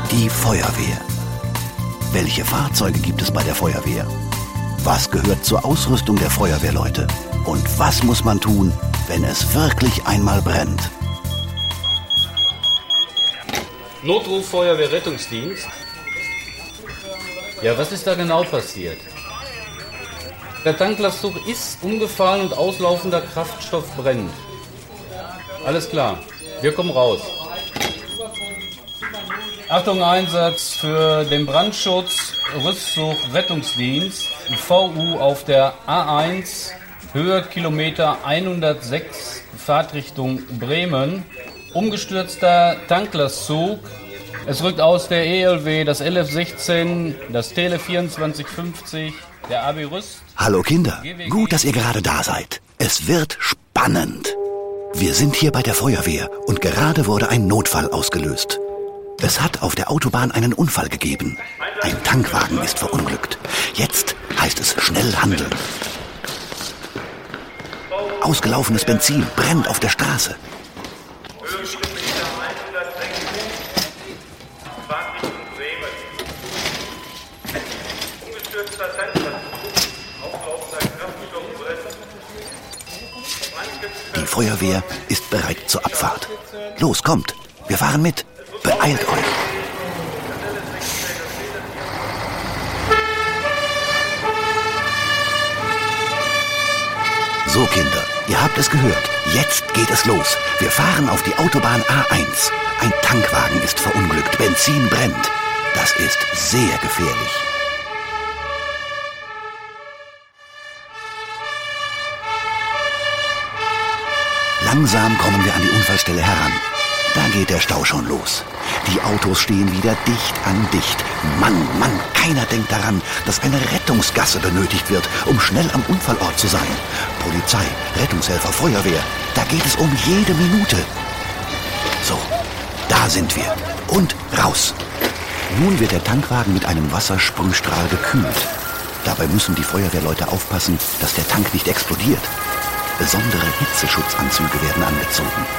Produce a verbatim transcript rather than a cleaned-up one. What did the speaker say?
Die Feuerwehr. Welche Fahrzeuge gibt es bei der Feuerwehr? Was gehört zur Ausrüstung der Feuerwehrleute? Und was muss man tun, wenn es wirklich einmal brennt? Notruf Feuerwehrrettungsdienst. Ja, was ist da genau passiert? Der Tanklastzug ist umgefallen und auslaufender Kraftstoff brennt. Alles klar, wir kommen raus. Achtung, Einsatz für den Brandschutz, Rüstzug, Rettungsdienst, V U auf der A eins, Höhe Kilometer hundertsechs, Fahrtrichtung Bremen. Umgestürzter Tanklastzug. Es rückt aus der E L W, das L F sechzehn, das Tele vierundzwanzig fünfzig, der A B Rüst. Hallo Kinder, gut, dass ihr gerade da seid. Es wird spannend. Wir sind hier bei der Feuerwehr und gerade wurde ein Notfall ausgelöst. Es hat auf der Autobahn einen Unfall gegeben. Ein Tankwagen ist verunglückt. Jetzt heißt es schnell handeln. Ausgelaufenes Benzin brennt auf der Straße. Die Feuerwehr ist bereit zur Abfahrt. Los, kommt, wir fahren mit. Beeilt euch. So, Kinder, ihr habt es gehört. Jetzt geht es los. Wir fahren auf die Autobahn A eins. Ein Tankwagen ist verunglückt. Benzin brennt. Das ist sehr gefährlich. Langsam kommen wir an die Unfallstelle heran. Da geht der Stau schon los. Die Autos stehen wieder dicht an dicht. Mann, Mann, keiner denkt daran, dass eine Rettungsgasse benötigt wird, um schnell am Unfallort zu sein. Polizei, Rettungshelfer, Feuerwehr, da geht es um jede Minute. So, da sind wir. Und raus. Nun wird der Tankwagen mit einem Wassersprühstrahl gekühlt. Dabei müssen die Feuerwehrleute aufpassen, dass der Tank nicht explodiert. Besondere Hitzeschutzanzüge werden angezogen.